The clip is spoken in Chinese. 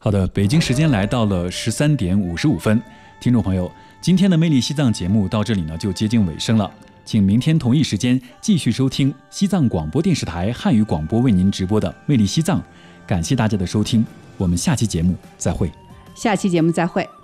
好的，北京时间来到了13点55分，听众朋友，今天的魅力西藏节目到这里呢就接近尾声了，请明天同一时间继续收听西藏广播电视台汉语广播为您直播的魅力西藏，感谢大家的收听，我们下期节目再会。 下期节目再会。